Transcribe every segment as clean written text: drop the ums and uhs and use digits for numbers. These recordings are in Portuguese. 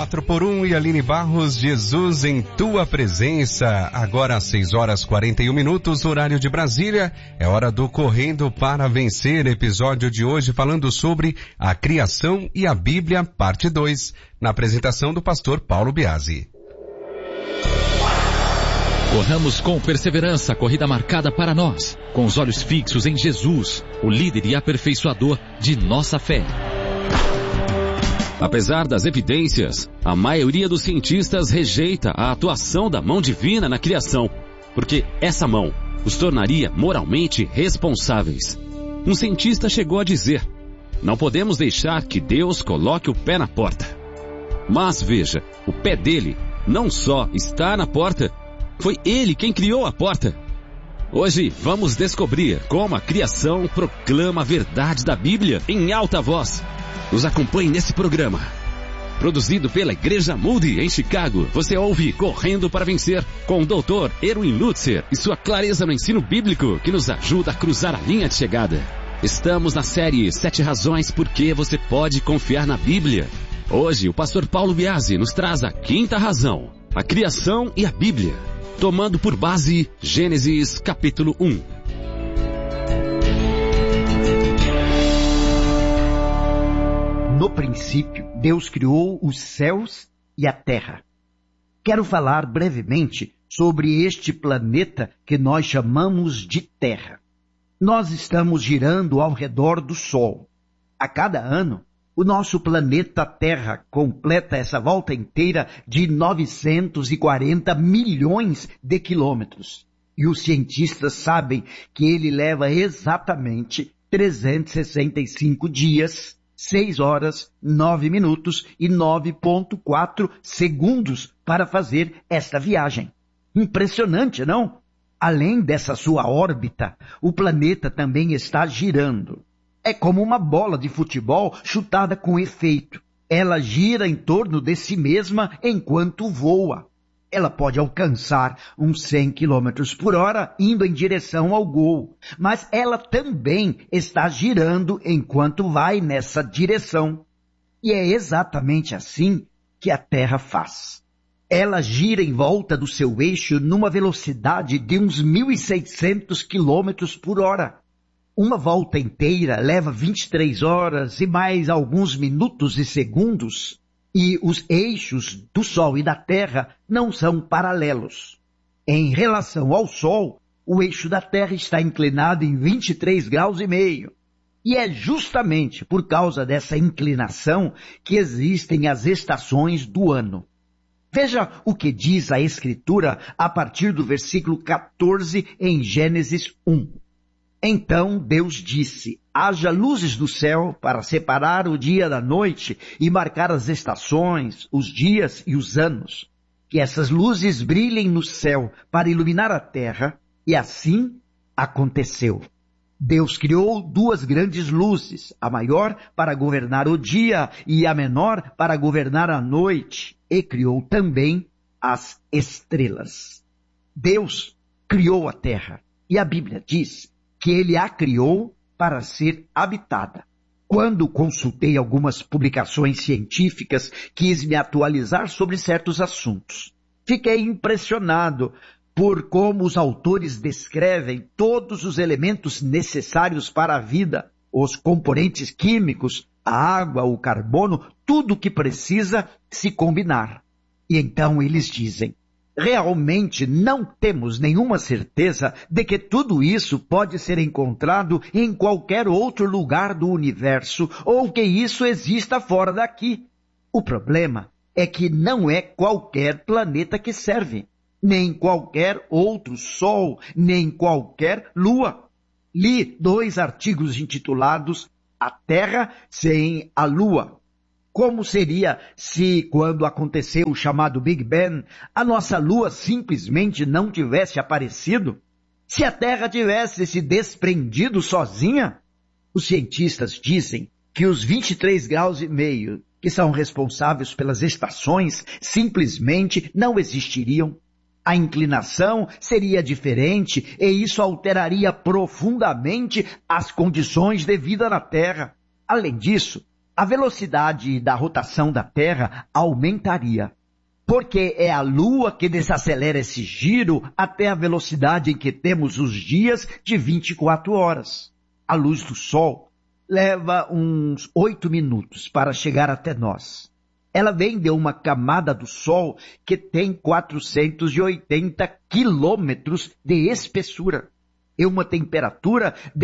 4x1 e Aline Barros, Jesus em tua presença. Agora às 6h41, horário de Brasília. É hora do Correndo para Vencer, episódio de hoje falando sobre a criação e a Bíblia, parte 2, na apresentação do pastor Paulo Biasi. Corramos com perseverança a corrida marcada para nós, com os olhos fixos em Jesus, o líder e aperfeiçoador de nossa fé. Apesar das evidências, a maioria dos cientistas rejeita a atuação da mão divina na criação, porque essa mão os tornaria moralmente responsáveis. Um cientista chegou a dizer: não podemos deixar que Deus coloque o pé na porta. Mas veja, o pé dele não só está na porta, foi ele quem criou a porta. Hoje vamos descobrir como a criação proclama a verdade da Bíblia em alta voz. Nos acompanhe nesse programa. Produzido pela Igreja Moody em Chicago, você ouve Correndo para Vencer com o Dr. Erwin Lutzer e sua clareza no ensino bíblico que nos ajuda a cruzar a linha de chegada. Estamos na série 7 razões por que você pode confiar na Bíblia. Hoje o pastor Paulo Biasi nos traz a 5ª razão, a criação e a Bíblia, tomando por base Gênesis capítulo 1. No princípio, Deus criou os céus e a terra. Quero falar brevemente sobre este planeta que nós chamamos de Terra. Nós estamos girando ao redor do Sol. A cada ano, o nosso planeta Terra completa essa volta inteira de 940 milhões de quilômetros. E os cientistas sabem que ele leva exatamente 365 dias, 6 horas, 9 minutos e 9,4 segundos para fazer esta viagem. Impressionante, não? Além dessa sua órbita, o planeta também está girando. É como uma bola de futebol chutada com efeito. Ela gira em torno de si mesma enquanto voa. Ela pode alcançar uns 100 km por hora indo em direção ao gol. Mas ela também está girando enquanto vai nessa direção. E é exatamente assim que a Terra faz. Ela gira em volta do seu eixo numa velocidade de uns 1.600 km por hora. Uma volta inteira leva 23 horas e mais alguns minutos e segundos. E os eixos do Sol e da Terra não são paralelos. Em relação ao Sol, o eixo da Terra está inclinado em 23,5 graus. E é justamente por causa dessa inclinação que existem as estações do ano. Veja o que diz a Escritura a partir do versículo 14 em Gênesis 1. Então Deus disse: haja luzes do céu para separar o dia da noite e marcar as estações, os dias e os anos. Que essas luzes brilhem no céu para iluminar a terra, e assim aconteceu. Deus criou 2 grandes luzes, a maior para governar o dia e a menor para governar a noite, e criou também as estrelas. Deus criou a terra, e a Bíblia diz que ele a criou para ser habitada. Quando consultei algumas publicações científicas, quis me atualizar sobre certos assuntos. Fiquei impressionado por como os autores descrevem todos os elementos necessários para a vida, os componentes químicos, a água, o carbono, tudo o que precisa se combinar. E então eles dizem: realmente não temos nenhuma certeza de que tudo isso pode ser encontrado em qualquer outro lugar do universo ou que isso exista fora daqui. O problema é que não é qualquer planeta que serve, nem qualquer outro sol, nem qualquer lua. Li 2 artigos intitulados A Terra sem a Lua. Como seria se, quando aconteceu o chamado Big Bang, a nossa Lua simplesmente não tivesse aparecido? Se a Terra tivesse se desprendido sozinha? Os cientistas dizem que os 23,5 graus, que são responsáveis pelas estações, simplesmente não existiriam. A inclinação seria diferente e isso alteraria profundamente as condições de vida na Terra. Além disso, a velocidade da rotação da Terra aumentaria, porque é a Lua que desacelera esse giro até a velocidade em que temos os dias de 24 horas. A luz do Sol leva uns 8 minutos para chegar até nós. Ela vem de uma camada do Sol que tem 480 quilômetros de espessura e uma temperatura de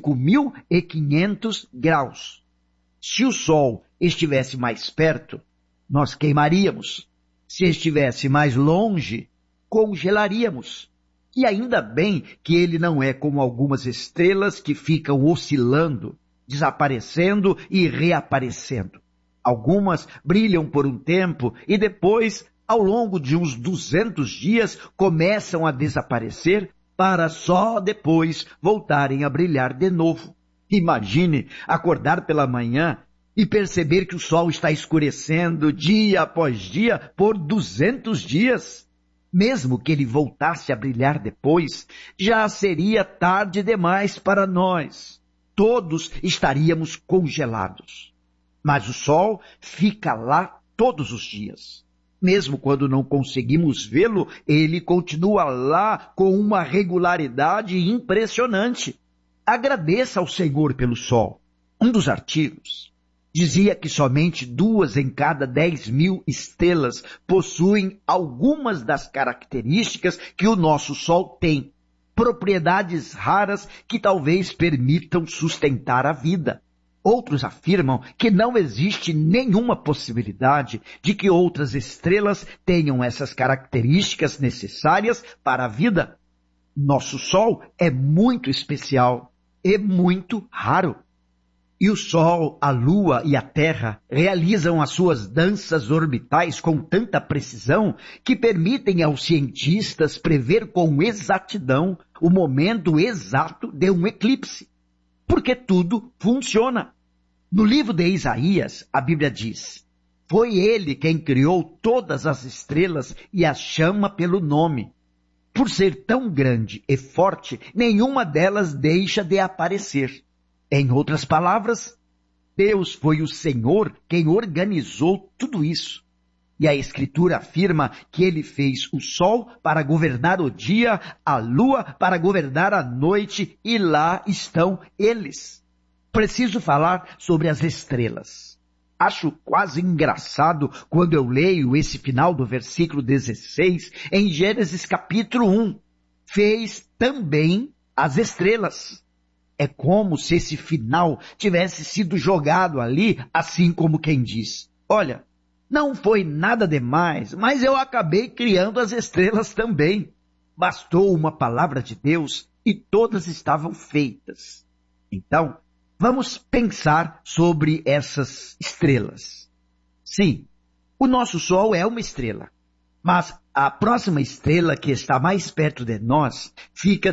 5.500 graus. Se o Sol estivesse mais perto, nós queimaríamos. Se estivesse mais longe, congelaríamos. E ainda bem que ele não é como algumas estrelas que ficam oscilando, desaparecendo e reaparecendo. Algumas brilham por um tempo e depois, ao longo de uns 200 dias, começam a desaparecer para só depois voltarem a brilhar de novo. Imagine acordar pela manhã e perceber que o sol está escurecendo dia após dia por 200 dias. Mesmo que ele voltasse a brilhar depois, já seria tarde demais para nós. Todos estaríamos congelados. Mas o sol fica lá todos os dias. Mesmo quando não conseguimos vê-lo, ele continua lá com uma regularidade impressionante. Agradeça ao Senhor pelo sol. Um dos artigos dizia que somente 2 em cada 10.000 estrelas possuem algumas das características que o nosso Sol tem. Propriedades raras que talvez permitam sustentar a vida. Outros afirmam que não existe nenhuma possibilidade de que outras estrelas tenham essas características necessárias para a vida. Nosso Sol é muito especial e muito raro. E o Sol, a Lua e a Terra realizam as suas danças orbitais com tanta precisão que permitem aos cientistas prever com exatidão o momento exato de um eclipse. Porque tudo funciona. No livro de Isaías, a Bíblia diz: foi ele quem criou todas as estrelas e as chama pelo nome. Por ser tão grande e forte, nenhuma delas deixa de aparecer. Em outras palavras, Deus foi o Senhor quem organizou tudo isso. E a Escritura afirma que ele fez o sol para governar o dia, a lua para governar a noite, e lá estão eles. Preciso falar sobre as estrelas. Acho quase engraçado quando eu leio esse final do versículo 16 em Gênesis capítulo 1. Fez também as estrelas. É como se esse final tivesse sido jogado ali, assim como quem diz: olha, não foi nada demais, mas eu acabei criando as estrelas também. Bastou uma palavra de Deus e todas estavam feitas. Então, vamos pensar sobre essas estrelas. Sim, o nosso Sol é uma estrela, mas a próxima estrela que está mais perto de nós fica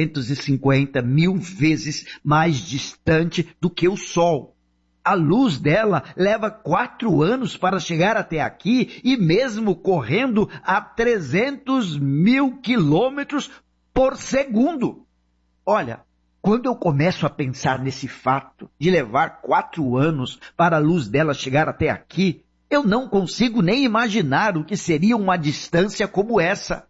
250 mil vezes mais distante do que o Sol. A luz dela leva 4 anos para chegar até aqui e mesmo correndo a 300 mil quilômetros por segundo. Olha, quando eu começo a pensar nesse fato de levar 4 anos para a luz dela chegar até aqui, eu não consigo nem imaginar o que seria uma distância como essa.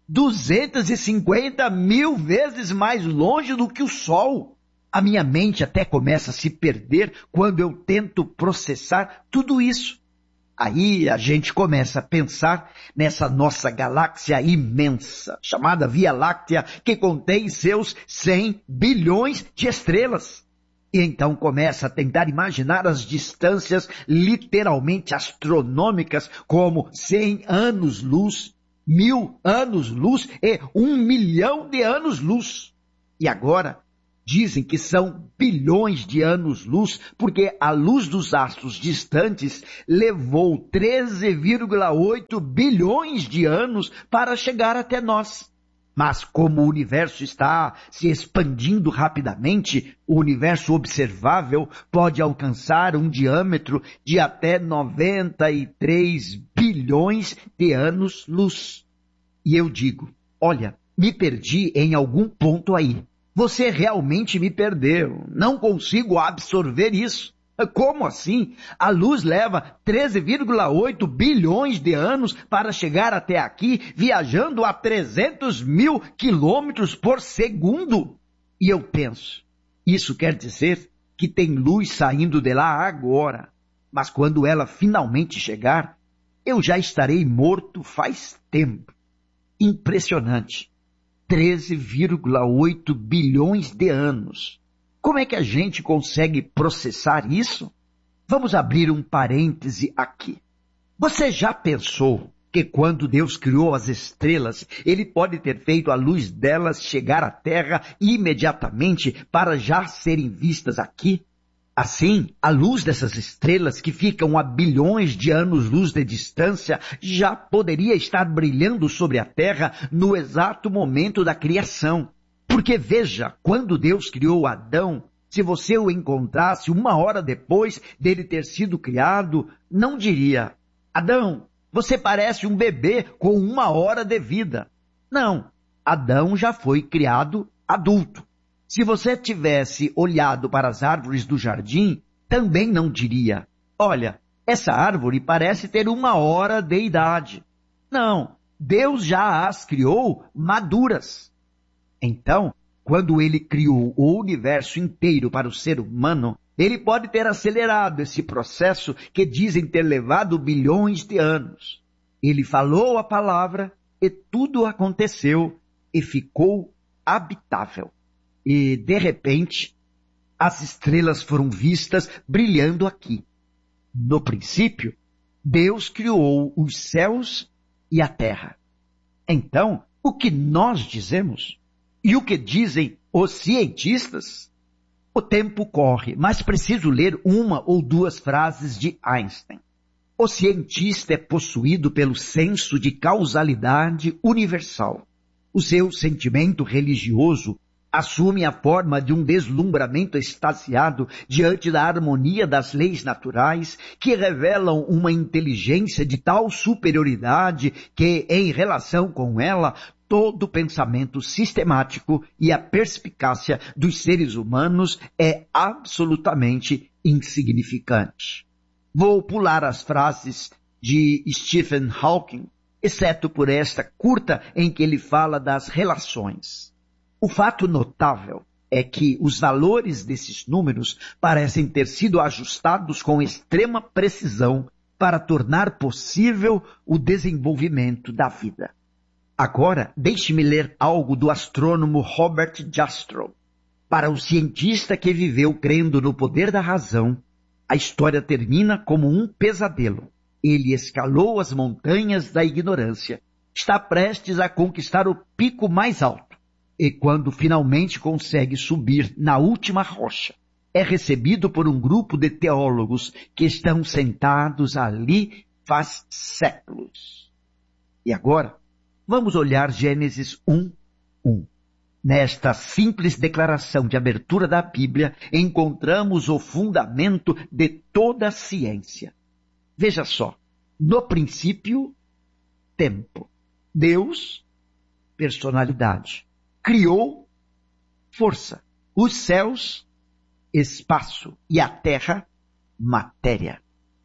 250 mil vezes mais longe do que o Sol. A minha mente até começa a se perder quando eu tento processar tudo isso. Aí a gente começa a pensar nessa nossa galáxia imensa, chamada Via Láctea, que contém seus 100 bilhões de estrelas. E então começa a tentar imaginar as distâncias literalmente astronômicas, como 100 anos-luz, 1000 anos-luz e 1 milhão de anos-luz. E agora dizem que são bilhões de anos-luz, porque a luz dos astros distantes levou 13,8 bilhões de anos para chegar até nós. Mas como o universo está se expandindo rapidamente, o universo observável pode alcançar um diâmetro de até 93 bilhões de anos-luz. E eu digo, olha, me perdi em algum ponto aí. Você realmente me perdeu. Não consigo absorver isso. Como assim? A luz leva 13,8 bilhões de anos para chegar até aqui, viajando a 300 mil quilômetros por segundo? E eu penso, isso quer dizer que tem luz saindo de lá agora, mas quando ela finalmente chegar, eu já estarei morto faz tempo. Impressionante. 13,8 bilhões de anos. Como é que a gente consegue processar isso? Vamos abrir um parêntese aqui. Você já pensou que quando Deus criou as estrelas, Ele pode ter feito a luz delas chegar à Terra imediatamente para já serem vistas aqui? Assim, a luz dessas estrelas que ficam a bilhões de anos-luz de distância já poderia estar brilhando sobre a Terra no exato momento da criação. Porque veja, quando Deus criou Adão, se você o encontrasse 1 hora depois dele ter sido criado, não diria, Adão, você parece um bebê com 1 hora de vida. Não, Adão já foi criado adulto. Se você tivesse olhado para as árvores do jardim, também não diria, olha, essa árvore parece ter 1 hora de idade. Não, Deus já as criou maduras. Então, quando Ele criou o universo inteiro para o ser humano, Ele pode ter acelerado esse processo que dizem ter levado bilhões de anos. Ele falou a palavra e tudo aconteceu e ficou habitável. E, de repente, as estrelas foram vistas brilhando aqui. No princípio, Deus criou os céus e a terra. Então, o que nós dizemos? E o que dizem os cientistas? O tempo corre, mas preciso ler 1 ou 2 frases de Einstein. O cientista é possuído pelo senso de causalidade universal. O seu sentimento religioso assume a forma de um deslumbramento extasiado diante da harmonia das leis naturais que revelam uma inteligência de tal superioridade que, em relação com ela, todo pensamento sistemático e a perspicácia dos seres humanos é absolutamente insignificante. Vou pular as frases de Stephen Hawking, exceto por esta curta em que ele fala das relações. O fato notável é que os valores desses números parecem ter sido ajustados com extrema precisão para tornar possível o desenvolvimento da vida. Agora, deixe-me ler algo do astrônomo Robert Jastrow. Para o cientista que viveu crendo no poder da razão, a história termina como um pesadelo. Ele escalou as montanhas da ignorância, está prestes a conquistar o pico mais alto. E quando finalmente consegue subir na última rocha, é recebido por um grupo de teólogos que estão sentados ali faz séculos. E agora, vamos olhar Gênesis 1:1. Nesta simples declaração de abertura da Bíblia, encontramos o fundamento de toda a ciência. Veja só, no princípio, tempo. Deus, personalidade. Criou força. Os céus, espaço. E a terra, matéria.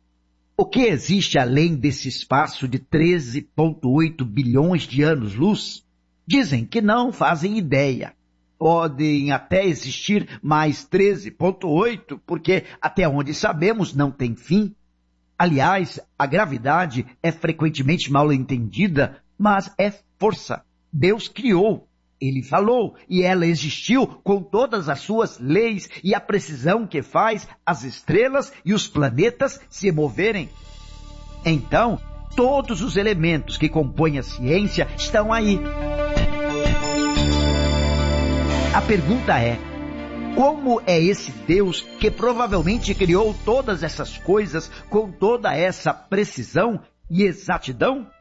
O que existe além desse espaço de 13,8 bilhões de anos-luz? Dizem que não fazem ideia. Podem até existir mais 13,8, porque até onde sabemos não tem fim. Aliás, a gravidade é frequentemente mal entendida, mas é força. Deus criou, Ele falou, e ela existiu com todas as suas leis e a precisão que faz as estrelas e os planetas se moverem. Então, todos os elementos que compõem a ciência estão aí. A pergunta é, como é esse Deus que provavelmente criou todas essas coisas com toda essa precisão e exatidão?